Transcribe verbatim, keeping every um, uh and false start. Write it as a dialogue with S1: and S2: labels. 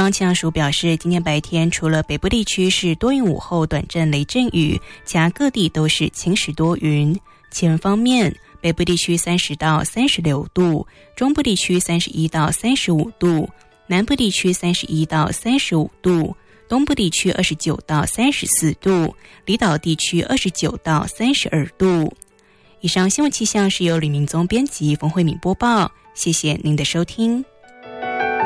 S1: 方气象署表示，今天白天除了北部地区是多云午后短暂雷阵雨，其他各地都是晴时多云。气温方面，北部地区三十到三十六度，中部地区三十一到三十五度，南部地区三十一到三十五度，东部地区二十九到三十四度，离岛地区二十九到三十二度。以上新闻气象是由李明宗编辑，冯慧敏播报，谢谢您的收听。